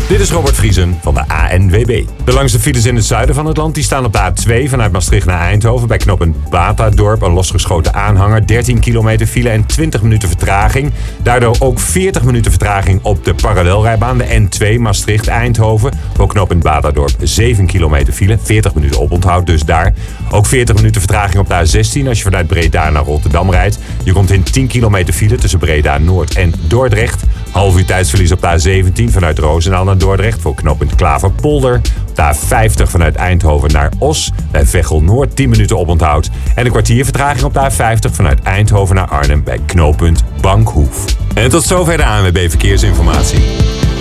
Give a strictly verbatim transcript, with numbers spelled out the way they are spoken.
Dit is Robert Vriesen van de A N W B. De langste files in het zuiden van het land die staan op de A twee vanuit Maastricht naar Eindhoven. Bij knooppunt Batadorp een losgeschoten aanhanger. dertien kilometer file en twintig minuten vertraging. Daardoor ook veertig minuten vertraging op de parallelrijbaan. De N twee Maastricht-Eindhoven. Voor knooppunt Batadorp zeven kilometer file. veertig minuten oponthoud dus daar. Ook veertig minuten vertraging op de A zestien als je vanuit Breda naar Rotterdam rijdt. Je komt in tien kilometer file tussen Breda Noord en Dordrecht. Half uur tijdsverlies op de A zeventien vanuit Roosendaal naar Dordrecht voor knooppunt Klaverpolder. Op de A vijftig vanuit Eindhoven naar Os. Bij Veghel Noord tien minuten oponthoud. En een kwartier vertraging op de A vijftig vanuit Eindhoven naar Arnhem bij knooppunt Bankhoef. En tot zover de A N W B Verkeersinformatie.